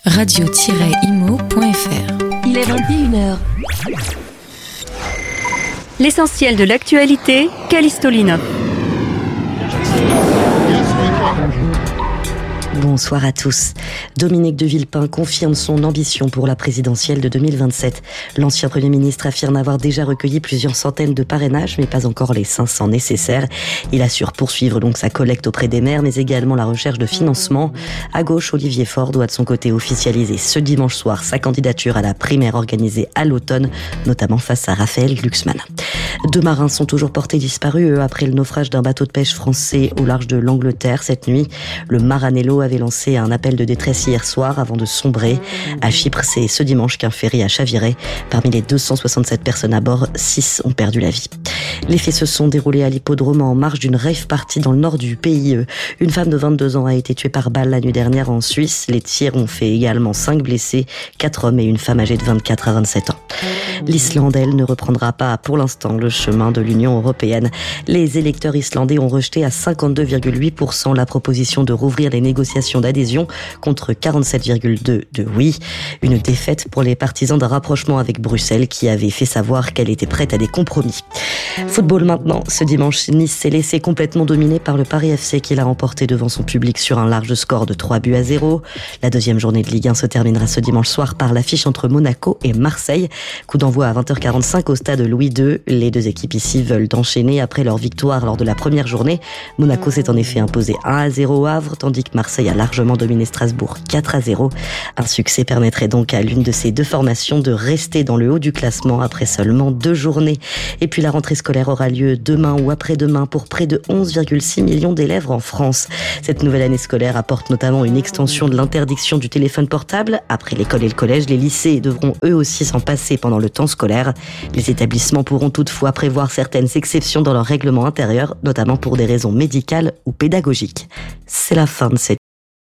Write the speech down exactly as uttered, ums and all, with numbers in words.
radio tiret imo point f r. Il est vingt et une heures. L'essentiel de l'actualité, Callisto Lino. Bonsoir à tous. Dominique de Villepin confirme son ambition pour la présidentielle de deux mille vingt-sept. L'ancien Premier ministre affirme avoir déjà recueilli plusieurs centaines de parrainages, mais pas encore les cinq cents nécessaires. Il assure poursuivre donc sa collecte auprès des maires, mais également la recherche de financement. À gauche, Olivier Faure doit de son côté officialiser ce dimanche soir sa candidature à la primaire organisée à l'automne, notamment face à Raphaël Glucksmann. Deux marins sont toujours portés disparus, eux, après le naufrage d'un bateau de pêche français au large de l'Angleterre cette nuit. Le Maranello avait lancé un appel de détresse hier soir avant de sombrer. À Chypre, c'est ce dimanche qu'un ferry a chaviré. Parmi les deux cent soixante-sept personnes à bord, six ont perdu la vie. Les faits se sont déroulés à l'hippodrome en marge d'une rave party dans le nord du pays. Une femme de vingt-deux ans a été tuée par balle la nuit dernière en Suisse. Les tirs ont fait également cinq blessés, quatre hommes et une femme âgée de vingt-quatre à vingt-sept ans. L'Islande, elle, ne reprendra pas pour l'instant le chemin de l'Union européenne. Les électeurs islandais ont rejeté à cinquante-deux virgule huit pour cent la proposition de rouvrir les négociations d'adhésion contre quarante-sept virgule deux pour cent de oui. Une défaite pour les partisans d'un rapprochement avec Bruxelles qui avait fait savoir qu'elle était prête à des compromis. Football maintenant. Ce dimanche, Nice s'est laissé complètement dominer par le Paris F C qui l'a remporté devant son public sur un large score de trois buts à zéro. La deuxième journée de Ligue un se terminera ce dimanche soir par l'affiche entre Monaco et Marseille. Coup d'envoi à vingt heures quarante-cinq au stade Louis deux. Les deux équipes ici veulent enchaîner après leur victoire lors de la première journée. Monaco s'est en effet imposé un à zéro au Havre, tandis que Marseille a largement dominé Strasbourg quatre à zéro. Un succès permettrait donc à l'une de ces deux formations de rester dans le haut du classement après seulement deux journées. Et puis la rentrée scolaire aura lieu demain ou après-demain pour près de onze virgule six millions d'élèves en France. Cette nouvelle année scolaire apporte notamment une extension de l'interdiction du téléphone portable. Après l'école et le collège, les lycées devront eux aussi s'en passer pendant le temps scolaire. Les établissements pourront toutefois prévoir certaines exceptions dans leur règlement intérieur, notamment pour des raisons médicales ou pédagogiques. C'est la fin de cette